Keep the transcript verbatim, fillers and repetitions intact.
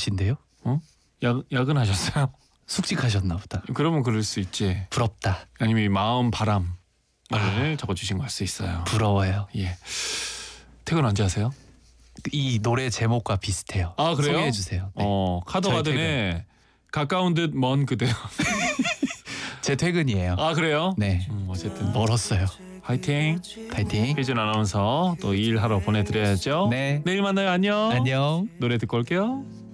계신데요? 어? 야, 야근하셨어요? 숙직하셨나 보다. 그러면 그럴 수 있지. 부럽다. 아니면 이 마음 바람을 아. 적어주신 걸 수 있어요. 부러워요. 예. 퇴근 언제 하세요? 이 노래 제목과 비슷해요. 아 그래요? 소개해 주세요. 네. 어 카더가든의 가까운 듯 먼 그대요. 제 퇴근이에요. 아 그래요? 네. 음, 어쨌든 멀었어요. 화이팅. 파이팅. 혜진 아나운서 또 일하러 보내드려야죠. 네. 내일 만나요. 안녕. 안녕. 노래 듣고 올게요.